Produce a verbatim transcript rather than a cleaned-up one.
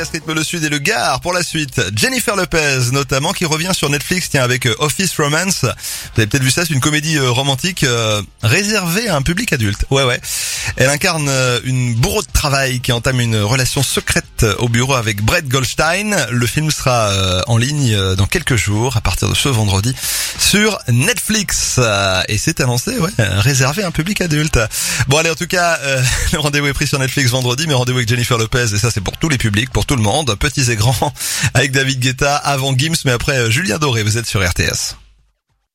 Rythme le Sud et le Gard pour la suite. Jennifer Lopez notamment qui revient sur Netflix tiens avec Office Romance. Vous avez peut-être vu ça, c'est une comédie romantique euh, réservée à un public adulte. Ouais ouais. Elle incarne une bourreau de travail qui entame une relation secrète au bureau avec Brett Goldstein. Le film sera euh, en ligne dans quelques jours à partir de ce vendredi sur Netflix et c'est annoncé ouais réservé à un public adulte. Bon allez en tout cas euh, le rendez-vous est pris sur Netflix vendredi mais rendez-vous avec Jennifer Lopez et ça c'est pour tous les publics, pour tout le monde, petits et grands, avec David Guetta, avant Gims, mais après Julien Doré, vous êtes sur R T S.